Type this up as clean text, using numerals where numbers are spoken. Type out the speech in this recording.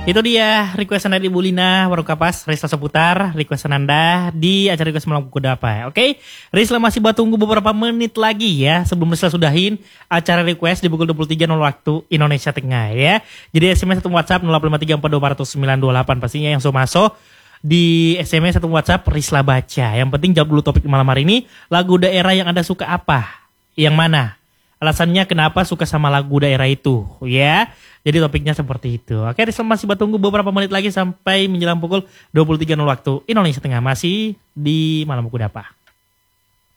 Itu dia requestan dari Ibu Lina Warukapas, Risla seputar requestan Anda di acara request malam kuda apa. Oke, Risla masih tunggu beberapa menit lagi ya sebelum Risla sudahin acara request di pukul 23.00 waktu Indonesia Tengah ya. Jadi SMS atau WhatsApp 0534204928 pastinya yang so masuk di SMS atau WhatsApp Risla baca. Yang penting jawab dulu topik malam hari ini, lagu daerah yang Anda suka apa? Yang mana? Alasannya kenapa suka sama lagu daerah itu ya. Jadi topiknya seperti itu. Oke, Risla masih tunggu beberapa menit lagi sampai menjelang pukul 23.00 waktu Indonesia Tengah. Masih di Malam Kuda Apa.